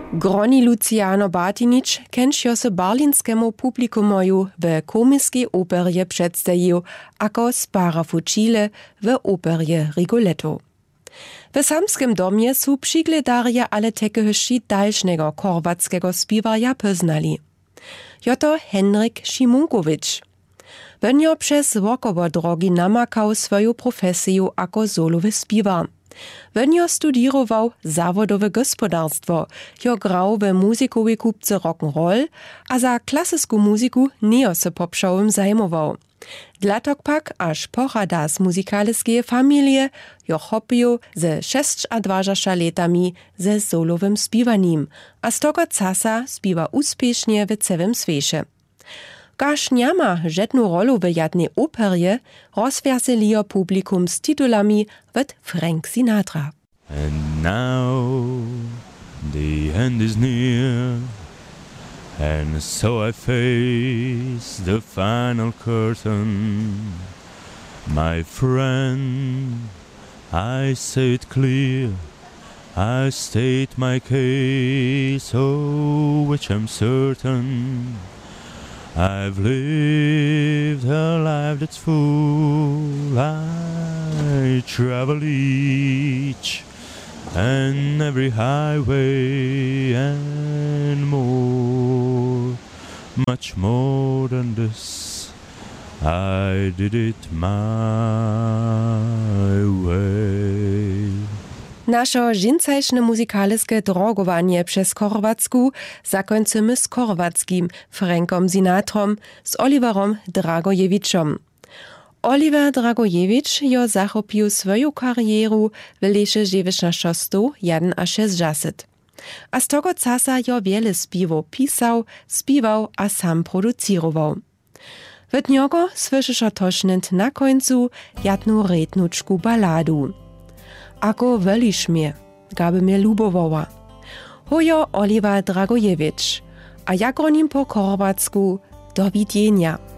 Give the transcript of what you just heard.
Groni Luciano Bartinic kenšio se berlinskemu publikumoju w komiskiej operje przedstawił ako Spara Fucile w operje Rigoletto. W samskim domie su przygledarja ale tekehyši dalsznego chorwackiego spiwarja poznali. Joto Henryk Šimunković. Wonjo przez wokowo drogi namakał swoją profesiju ako solowy spiwar. Wonjo studirował zawodowe gospodarstwo, jo grał w muzikowej kupce rock'n'roll, a za klasysku muziku nie se poprzałem zajmował. Dlatok pak aż pochada z muzykalskie familie, jo hopiju ze 26 letami ze solowym spiwaniem, a z tego czasu spiwa uspiesznie w całym świecie. Każ nie ma żadną rolę w jednej operze, rozweseliło publikum z tytułami od Frank Sinatra. And now the end is near, and so I face the final curtain. My friend, I say it clear, I state my case, oh, which I'm certain. I've lived a life that's full, I travel each and every highway and more, much more than this, I did it my way. Nasze dżincajszne muzykalskie drogowanie przez Chorwatsku zakończymy z chorwatskim Frankom Sinatrom z Oliverom Dragojevičom. Oliver Dragojevič jo zachopił swoją karieru w lesie 1961. A z tego czasu jo wiele spiwów pisał, śpiewał a sam producirował. Od niego słyszysz tożnent na końcu jedną rednuczku baladu. Ako wolisz mnie, gaby mnie lubowała. Hojo Oliver Dragojevič, a jak o nim po chorwatsku do widzenia.